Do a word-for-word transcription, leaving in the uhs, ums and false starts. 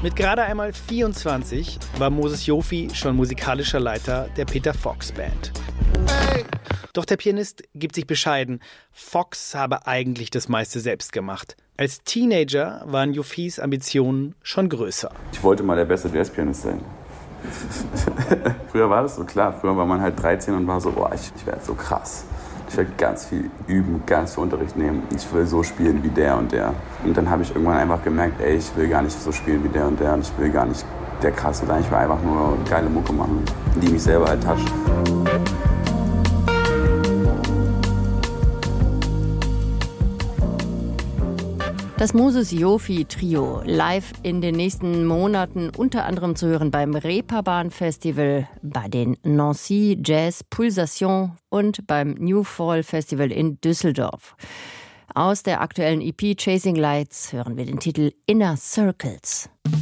Mit gerade einmal vierundzwanzig war Moses Jofi schon musikalischer Leiter der Peter Fox Band. Hey. Doch der Pianist gibt sich bescheiden. Fox habe eigentlich das meiste selbst gemacht. Als Teenager waren Jofis Ambitionen schon größer. Ich wollte mal der beste Jazzpianist sein. Früher war das so klar. Früher war man halt dreizehn und war so, boah, ich, ich werde so krass. Ich will ganz viel üben, ganz viel Unterricht nehmen. Ich will so spielen wie der und der. Und dann habe ich irgendwann einfach gemerkt, ey, ich will gar nicht so spielen wie der und der. Und ich will gar nicht der Krasse sein. Ich will einfach nur geile Mucke machen, die mich selber halt toucht. Das Moses Jofi Trio live in den nächsten Monaten unter anderem zu hören beim Reeperbahn Festival, bei den Nancy Jazz Pulsation und beim New Fall Festival in Düsseldorf. Aus der aktuellen E P Chasing Lights hören wir den Titel Inner Circles.